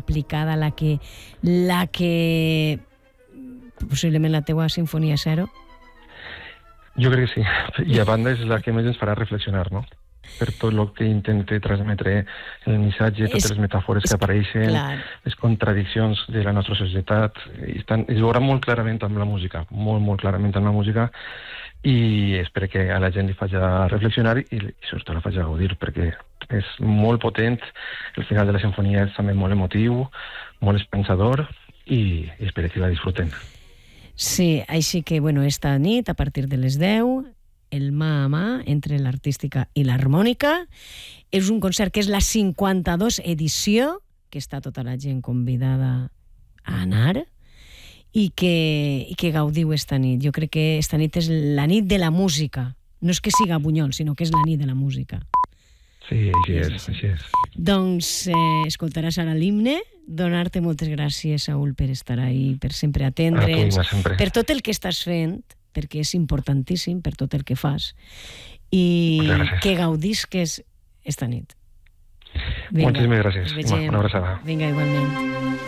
implicada, la que possiblement la teua Sinfonia Zero? Jo crec que sí. I a banda és la que més ens farà reflexionar, no? Per tot el que intenta transmetre el missatge, totes les metàfores que apareixen, les contradiccions de la nostra societat, es veurà molt clarament amb la música, molt clarament amb la música, i espero que a la gent li faci reflexionar i sobretot la faci gaudir, perquè és molt potent, el final de la sinfonia és també molt emotiu, molt espensador, i espero que la disfruten. Sí, així que, esta nit, a partir de les 10, el mà a mà entre l'artística i l'harmònica. És un concert que és la 52 edició, que està tota la gent convidada a anar, i que gaudiu esta nit. Jo crec que esta nit és la nit de la música. No és que siga Bunyol, sinó que és la nit de la música. Sí, així és. Doncs escoltaràs ara l'himne. Donar-te moltes gràcies, Saúl, per estar ahí, per sempre atendre'ns, per tot el que estàs fent, perquè és importantíssim per tot el que fas, i que gaudisques esta nit. Moltíssimes gràcies. Una abraçada. Vinga, igualment.